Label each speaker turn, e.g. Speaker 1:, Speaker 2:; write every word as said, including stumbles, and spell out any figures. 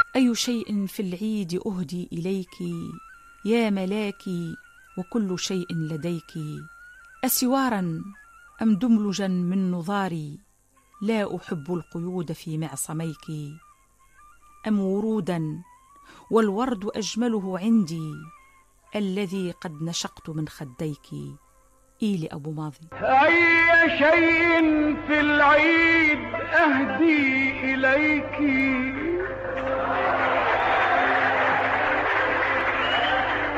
Speaker 1: أي شيء في العيد أهدي إليك يا ملاكي وكل شيء لديك؟ أسوارا أم دملجا من نضاري لا أحب القيود في معصميك؟ أم ورودا والورد أجمله عندي الذي قد نشقت من خديك؟ إيلي أبو ماضي.
Speaker 2: أي شيء في العيد أهدي إليك